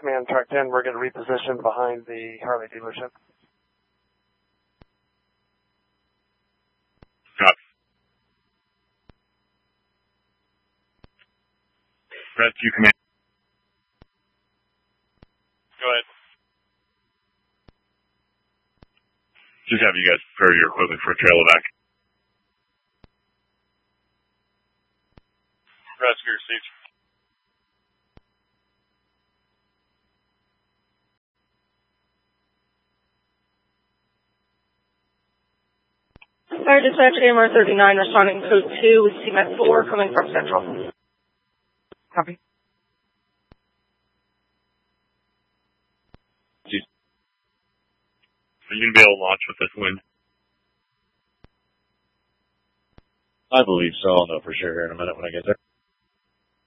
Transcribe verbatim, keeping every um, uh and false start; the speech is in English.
Batman Truck ten, we're going to reposition behind the Harley dealership. Copy. Rescue command. Go ahead. Just have you guys prepare your equipment for a trail evac. Rescue received. Fire dispatch A M R thirty-nine responding code two with C M E T four coming from Central. Copy. Are you going to be able to launch with this wind? I believe so. I'll know for sure here in a minute when I get there.